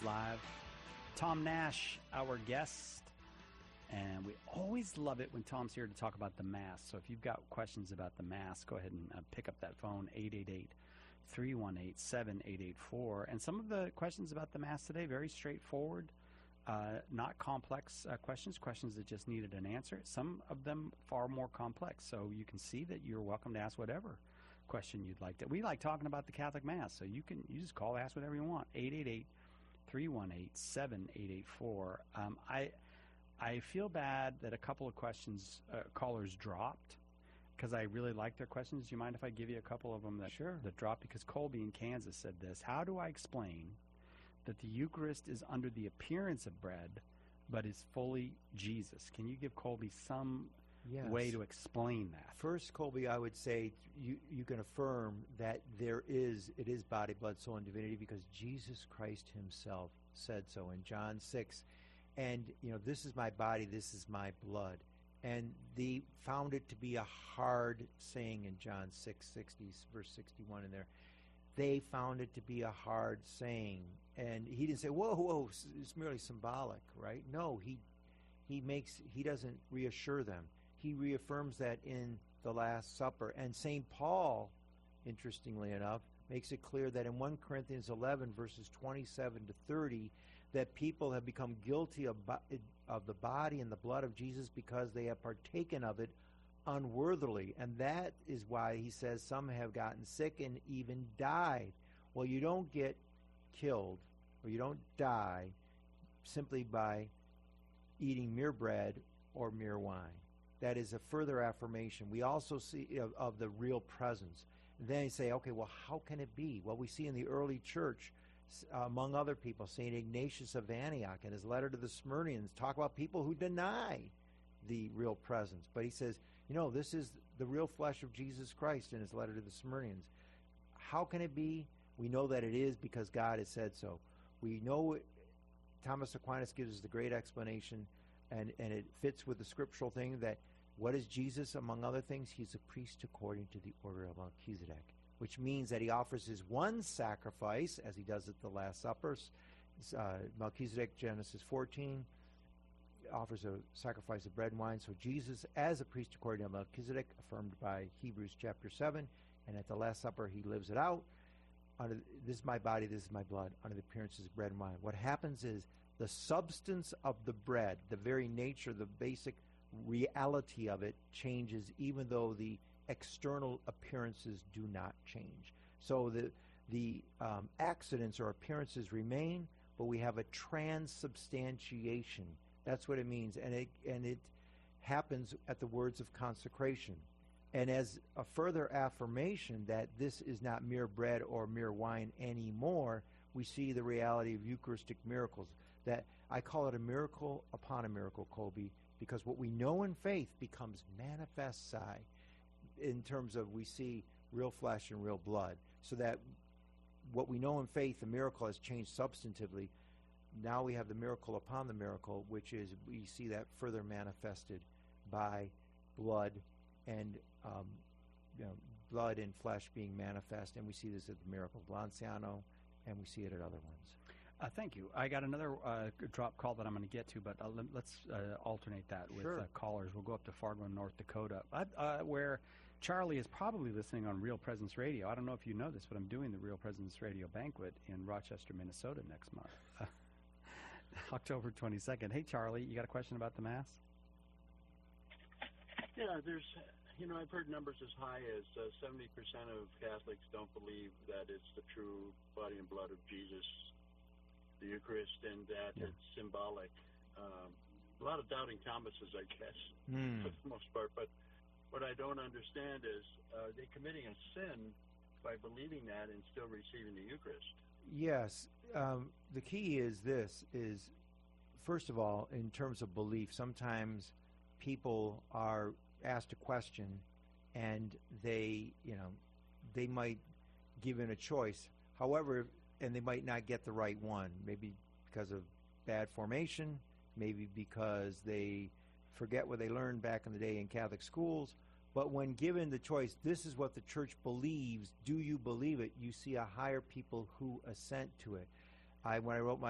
Live. Tom Nash, our guest, and we always love it when Tom's here to talk about the Mass. So if you've got questions about the Mass, go ahead and pick up that phone, 888-318-7884. And some of the questions about the Mass today, very straightforward, not complex questions that just needed an answer. Some of them far more complex. So you can see that you're welcome to ask whatever question you'd like. We like talking about the Catholic Mass, so you just call, ask whatever you want. 888-318-7884. I feel bad that a couple of callers dropped, because I really like their questions. Do you mind if I give you a couple of them that dropped? Because Colby in Kansas said this: how do I explain that the Eucharist is under the appearance of bread, but is fully Jesus? Can you give Colby some way to explain that? First, Colby, I would say you can affirm that it is body, blood, soul, and divinity, because Jesus Christ himself said so in John 6. And, this is my body, this is my blood. And they found it to be a hard saying in John 6:60, verse 61 in there. They found it to be a hard saying. And he didn't say, whoa, it's merely symbolic, right? No, he doesn't reassure them. He reaffirms that in the Last Supper. And St. Paul, interestingly enough, makes it clear that in 1 Corinthians 11, verses 27 to 30, that people have become guilty of the body and the blood of Jesus because they have partaken of it unworthily. And that is why he says some have gotten sick and even died. Well, you don't get killed or you don't die simply by eating mere bread or mere wine. That is a further affirmation. We also see of the real presence. And then you say, okay, well, how can it be? Well, we see in the early church, among other people, St. Ignatius of Antioch in his letter to the Smyrnians talk about people who deny the real presence. But he says, this is the real flesh of Jesus Christ in his letter to the Smyrnians. How can it be? We know that it is because God has said so. We know Thomas Aquinas gives us the great explanation, and it fits with the scriptural thing that what is Jesus, among other things? He's a priest according to the order of Melchizedek, which means that he offers his one sacrifice, as he does at the Last Supper. Melchizedek, Genesis 14, offers a sacrifice of bread and wine. So Jesus, as a priest according to Melchizedek, affirmed by Hebrews chapter 7, and at the Last Supper he lives it out. This is my body, this is my blood, under the appearances of bread and wine. What happens is the substance of the bread, the very nature, the basic reality of it changes, even though the external appearances do not change. So the accidents or appearances remain, but we have a transubstantiation. That's what it means, and it happens at the words of consecration. And as a further affirmation that this is not mere bread or mere wine anymore, we see the reality of Eucharistic miracles. That I call it a miracle upon a miracle, Colby, because what we know in faith becomes manifest in terms of we see real flesh and real blood. So that what we know in faith, the miracle has changed substantively. Now we have the miracle upon the miracle, which is we see that further manifested by blood and blood and flesh being manifest. And we see this at the miracle of Lanciano, and we see it at other ones. Thank you. I got another drop call that I'm going to get to, but let's alternate that with callers. We'll go up to Fargo, North Dakota, where Charlie is probably listening on Real Presence Radio. I don't know if you know this, but I'm doing the Real Presence Radio banquet in Rochester, Minnesota next month, October 22nd. Hey, Charlie, you got a question about the Mass? Yeah, I've heard numbers as high as 70% of Catholics don't believe that it's the true body and blood of Jesus, the Eucharist, and that it's symbolic. A lot of doubting Thomases, I guess, for the most part. But what I don't understand is, are they committing a sin by believing that and still receiving the Eucharist? Yes. The key is first of all, in terms of belief, sometimes people are asked a question and they might give in a choice. However, and they might not get the right one, maybe because of bad formation, maybe because they forget what they learned back in the day in Catholic schools. But when given the choice, this is what the Church believes, do you believe it? You see a higher people who assent to it. When I wrote my